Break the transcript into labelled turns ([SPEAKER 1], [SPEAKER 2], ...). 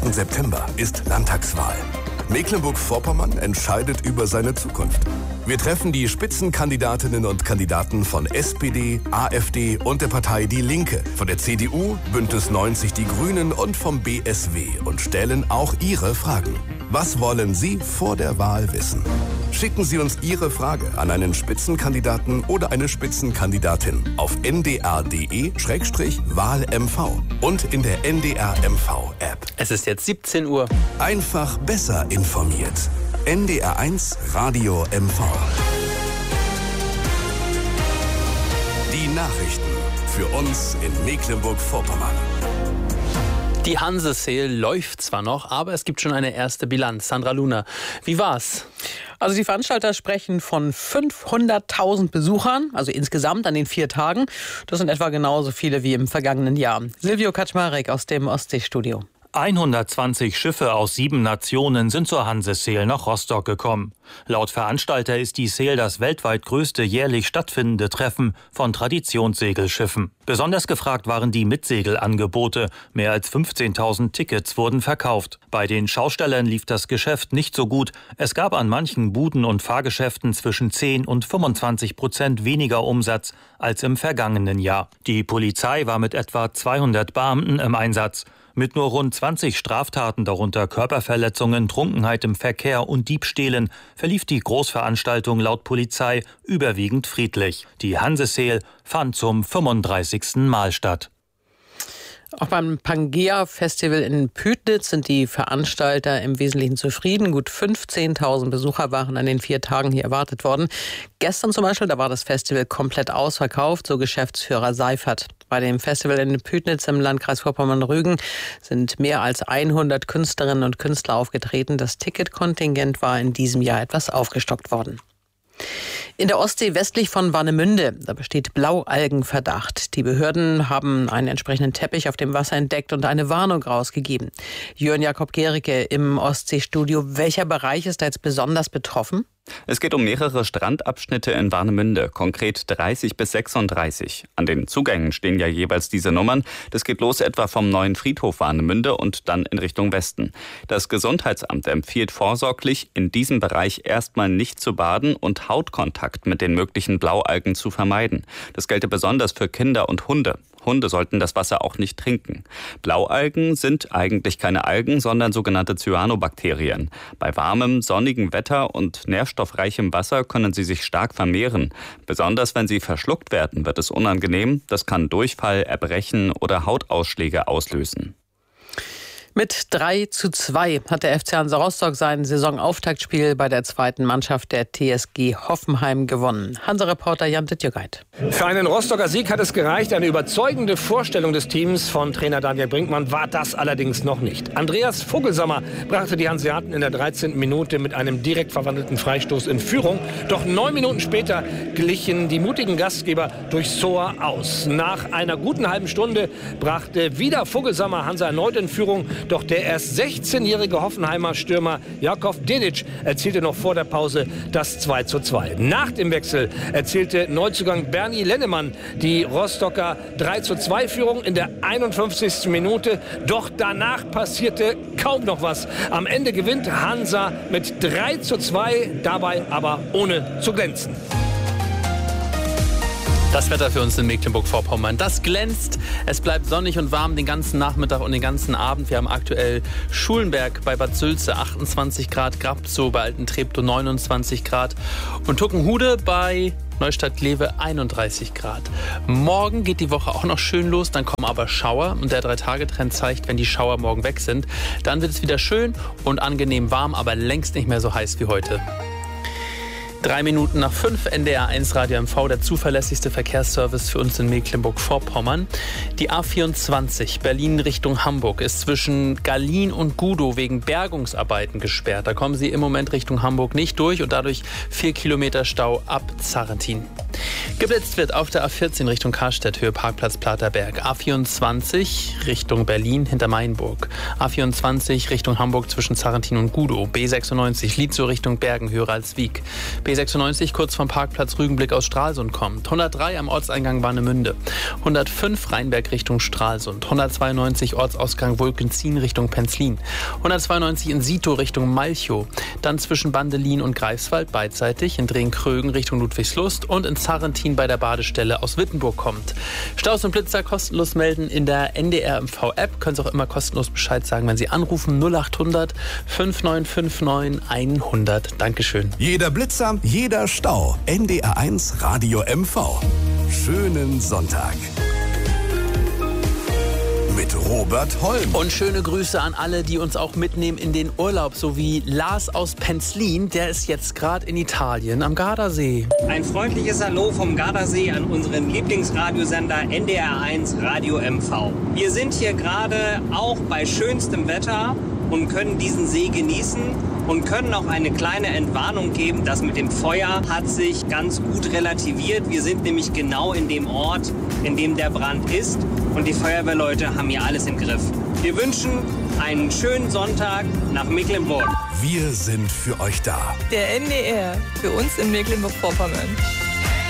[SPEAKER 1] 1. September ist Landtagswahl. Mecklenburg-Vorpommern entscheidet über seine Zukunft. Wir treffen die Spitzenkandidatinnen und Kandidaten von SPD, AfD und der Partei Die Linke, von der CDU, Bündnis 90 Die Grünen und vom BSW und stellen auch Ihre Fragen. Was wollen Sie vor der Wahl wissen? Schicken Sie uns Ihre Frage an einen Spitzenkandidaten oder eine Spitzenkandidatin auf ndr.de/wahlmv und in der NDR MV-App.
[SPEAKER 2] Es ist jetzt 17 Uhr.
[SPEAKER 1] Einfach besser informiert. NDR1 Radio MV. Die Nachrichten für uns in Mecklenburg-Vorpommern.
[SPEAKER 2] Die Hanse-Sale läuft zwar noch, aber es gibt schon eine erste Bilanz. Sandra Luna, wie war's?
[SPEAKER 3] Also die Veranstalter sprechen von 500.000 Besuchern, also insgesamt an den 4 Tagen. Das sind etwa genauso viele wie im vergangenen Jahr. Silvio Kaczmarek aus dem Ostseestudio.
[SPEAKER 4] 120 Schiffe aus 7 Nationen sind zur Hanse-Sale nach Rostock gekommen. Laut Veranstalter ist die Sale das weltweit größte jährlich stattfindende Treffen von Traditionssegelschiffen. Besonders gefragt waren die Mitsegelangebote. Mehr als 15.000 Tickets wurden verkauft. Bei den Schaustellern lief das Geschäft nicht so gut. Es gab an manchen Buden und Fahrgeschäften zwischen 10 und 25% weniger Umsatz als im vergangenen Jahr. Die Polizei war mit etwa 200 Beamten im Einsatz. Mit nur rund 20 Straftaten, darunter Körperverletzungen, Trunkenheit im Verkehr und Diebstählen, verlief die Großveranstaltung laut Polizei überwiegend friedlich. Die Hanse-Sale fand zum 35. Mal statt.
[SPEAKER 3] Auch beim Pangea-Festival in Pütnitz sind die Veranstalter im Wesentlichen zufrieden. Gut 15.000 Besucher waren an den 4 Tagen hier erwartet worden. Gestern zum Beispiel, da war das Festival komplett ausverkauft, so Geschäftsführer Seifert. Bei dem Festival in Pütnitz im Landkreis Vorpommern-Rügen sind mehr als 100 Künstlerinnen und Künstler aufgetreten. Das Ticketkontingent war in diesem Jahr etwas aufgestockt worden. In der Ostsee westlich von Warnemünde, da besteht Blaualgenverdacht. Die Behörden haben einen entsprechenden Teppich auf dem Wasser entdeckt und eine Warnung rausgegeben. Jörn Jakob Gericke im Ostseestudio. Welcher Bereich ist da jetzt besonders betroffen?
[SPEAKER 5] Es geht um mehrere Strandabschnitte in Warnemünde, konkret 30 bis 36. An den Zugängen stehen ja jeweils diese Nummern. Das geht los etwa vom neuen Friedhof Warnemünde und dann in Richtung Westen. Das Gesundheitsamt empfiehlt vorsorglich, in diesem Bereich erstmal nicht zu baden und Hautkontakt mit den möglichen Blaualgen zu vermeiden. Das gelte besonders für Kinder und Hunde. Hunde sollten das Wasser auch nicht trinken. Blaualgen sind eigentlich keine Algen, sondern sogenannte Cyanobakterien. Bei warmem, sonnigem Wetter und nährstoffreichem Wasser können sie sich stark vermehren. Besonders wenn sie verschluckt werden, wird es unangenehm. Das kann Durchfall, Erbrechen oder Hautausschläge auslösen.
[SPEAKER 3] Mit 3:2 hat der FC Hansa Rostock sein Saisonauftaktspiel bei der 2. Mannschaft der TSG Hoffenheim gewonnen. Hansa-Reporter Jan Dittjögeit.
[SPEAKER 6] Für einen Rostocker Sieg hat es gereicht. Eine überzeugende Vorstellung des Teams von Trainer Daniel Brinkmann war das allerdings noch nicht. Andreas Vogelsammer brachte die Hanseaten in der 13. Minute mit einem direkt verwandelten Freistoß in Führung. Doch 9 Minuten später glichen die mutigen Gastgeber durchs Tor aus. Nach einer guten halben Stunde brachte wieder Vogelsammer Hansa erneut in Führung. Doch der erst 16-jährige Hoffenheimer Stürmer Jakov Dedic erzielte noch vor der Pause das 2:2. Nach dem Wechsel erzielte Neuzugang Bernie Lennemann die Rostocker 3:2-Führung in der 51. Minute. Doch danach passierte kaum noch was. Am Ende gewinnt Hansa mit 3:2, dabei aber ohne zu glänzen.
[SPEAKER 2] Das Wetter für uns in Mecklenburg-Vorpommern, das glänzt. Es bleibt sonnig und warm den ganzen Nachmittag und den ganzen Abend. Wir haben aktuell Schulenberg bei Bad Sülze 28 Grad, Grabzow bei Altentreptow 29 Grad und Tuckenhude bei Neustadt-Glewe 31 Grad. Morgen geht die Woche auch noch schön los, dann kommen aber Schauer und der 3-Tage-Trend zeigt, wenn die Schauer morgen weg sind, dann wird es wieder schön und angenehm warm, aber längst nicht mehr so heiß wie heute. 3 Minuten nach 5, NDR1 Radio MV, der zuverlässigste Verkehrsservice für uns in Mecklenburg-Vorpommern. Die A24 Berlin Richtung Hamburg ist zwischen Gallin und Gudow wegen Bergungsarbeiten gesperrt. Da kommen Sie im Moment Richtung Hamburg nicht durch und dadurch 4 Kilometer Stau ab Zarrentin. Geblitzt wird auf der A14 Richtung Karstedt, Höhe Parkplatz Platerberg. A24 Richtung Berlin hinter Mainburg. A24 Richtung Hamburg zwischen Zarrentin und Gudow. B96 Lietzow Richtung Bergen, Höhe Ralswiek. B96 kurz vom Parkplatz Rügenblick aus Stralsund kommt. 103 am Ortseingang Warnemünde. 105 Rheinberg Richtung Stralsund. 192 Ortsausgang Wulkenzien Richtung Penzlin. 192 in Sito Richtung Malchow. Dann zwischen Bandelin und Greifswald beidseitig. In Drehen-Krögen Richtung Ludwigslust und in Zarrentin bei der Badestelle aus Wittenburg kommt. Staus und Blitzer kostenlos melden in der NDR MV-App. Können Sie auch immer kostenlos Bescheid sagen, wenn Sie anrufen. 0800 5959 100. Dankeschön.
[SPEAKER 1] Jeder Blitzer, jeder Stau. NDR1 Radio MV. Schönen Sonntag. Mit Robert Holm.
[SPEAKER 2] Und schöne Grüße an alle, die uns auch mitnehmen in den Urlaub, so wie Lars aus Penzlin, der ist jetzt gerade in Italien am Gardasee.
[SPEAKER 7] Ein freundliches Hallo vom Gardasee an unseren Lieblingsradiosender NDR1 Radio MV. Wir sind hier gerade auch bei schönstem Wetter und können diesen See genießen und können auch eine kleine Entwarnung geben. Das mit dem Feuer hat sich ganz gut relativiert. Wir sind nämlich genau in dem Ort, in dem der Brand ist. Und die Feuerwehrleute haben hier alles im Griff. Wir wünschen einen schönen Sonntag nach Mecklenburg.
[SPEAKER 1] Wir sind für euch da.
[SPEAKER 8] Der NDR, für uns in Mecklenburg-Vorpommern.